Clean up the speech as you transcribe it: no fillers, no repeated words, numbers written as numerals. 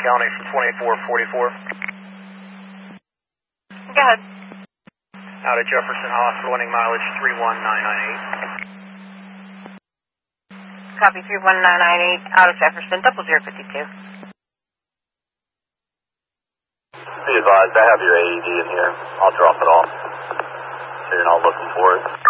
County for 2444. Go ahead. Out of Jefferson Hospital, running mileage 31998. Copy 31998, out of Jefferson, 0052. Be advised, I have your AED in here. I'll drop it off. So you're not looking for it.